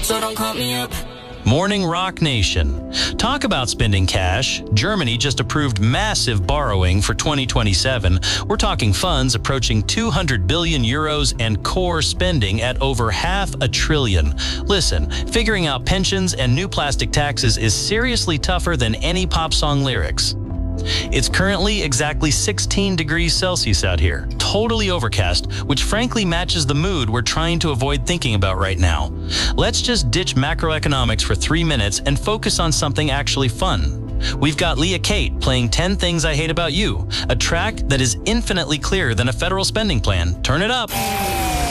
so don't call me up. Morning Rock Nation. Talk about spending cash. Germany just approved massive borrowing for 2027. We're talking funds approaching 200 billion euros and core spending at over $500 billion. Listen, figuring out pensions and new plastic taxes is seriously tougher than any pop song lyrics. It's currently exactly 16 degrees Celsius out here, totally overcast, which frankly matches the mood we're trying to avoid thinking about right now. Let's just ditch macroeconomics for 3 minutes and focus on something actually fun. We've got Leah Kate playing 10 Things I Hate About You, a track that is infinitely clearer than a federal spending plan. Turn it up.